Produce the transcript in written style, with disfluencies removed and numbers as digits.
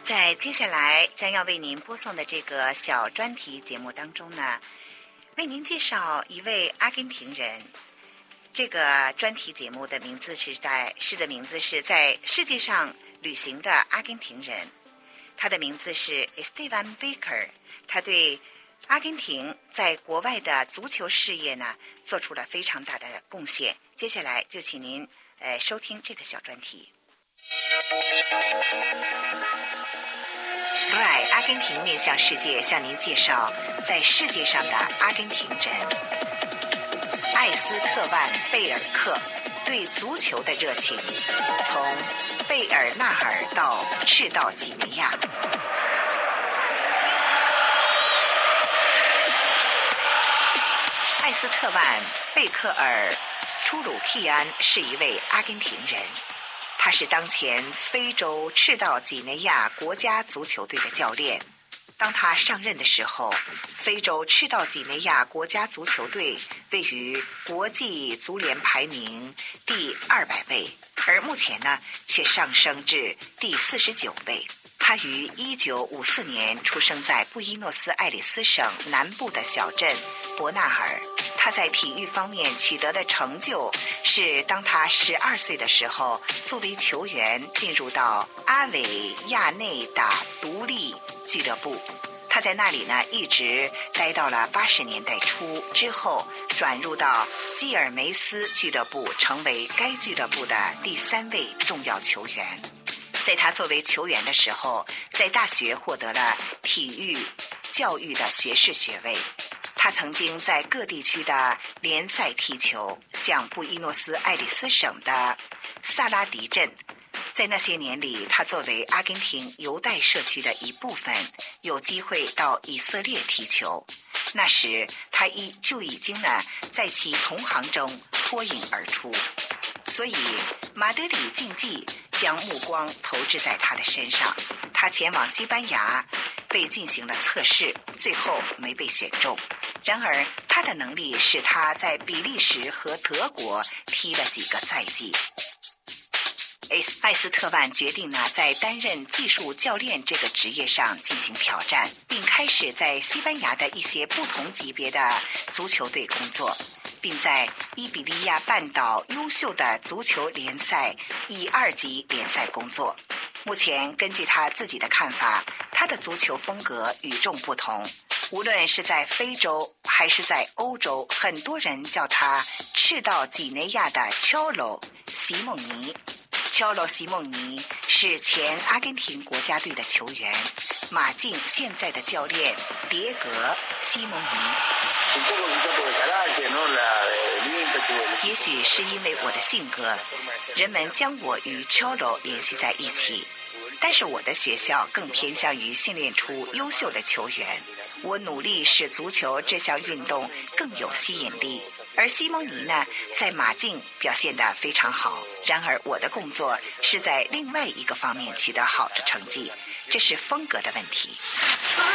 在接下来将要为您播送的这个小专题节目当中呢，为您介绍一位阿根廷人。这个专题节目的名字是在世界上旅行的阿根廷人，他的名字是 Esteban Baker。 他对阿根廷在国外的足球事业呢做出了非常大的贡献。接下来就请您收听这个小专题。RAI 阿根廷面向世界向您介绍在世界上的阿根廷人。艾斯特万·贝尔克对足球的热情，从贝尔纳尔到赤道几内亚。艾斯特万·贝克尔·初鲁契安是一位阿根廷人，他是当前非洲赤道几内亚国家足球队的教练。当他上任的时候，非洲赤道几内亚国家足球队位于国际足联排名第200位，而目前呢却上升至第49位。他于1954年出生在布宜诺斯艾利斯省南部的小镇伯纳尔。他在体育方面取得的成就是当他12岁的时候，作为球员进入到阿维亚内达独立俱乐部。他在那里呢一直待到了80年代初，之后转入到基尔梅斯俱乐部，成为该俱乐部的第3位重要球员。在他作为球员的时候，在大学获得了体育教育的学士学位。他曾经在各地区的联赛踢球，像布宜诺斯艾利斯省的萨拉迪镇。在那些年里，他作为阿根廷犹太社区的一部分，有机会到以色列踢球。那时他就已经呢在其同行中脱颖而出，所以马德里竞技将目光投掷在他的身上。他前往西班牙被进行了测试，最后没被选中。然而他的能力使他在比利时和德国踢了几个赛季。艾斯特万决定呢在担任技术教练这个职业上进行挑战，并开始在西班牙的一些不同级别的足球队工作，并在伊比利亚半岛优秀的足球联赛以2级联赛工作。目前根据他自己的看法，他的足球风格与众不同，无论是在非洲还是在欧洲，很多人叫他赤道几内亚的乔罗西蒙尼。乔罗西蒙尼是前阿根廷国家队的球员，马竞现在的教练迭格西蒙尼。也许是因为我的性格，人们将我与乔罗联系在一起，但是我的学校更偏向于训练出优秀的球员。我努力使足球这项运动更有吸引力，而西蒙尼呢，在马竞表现得非常好。然而我的工作是在另外一个方面取得好的成绩，这是风格的问题。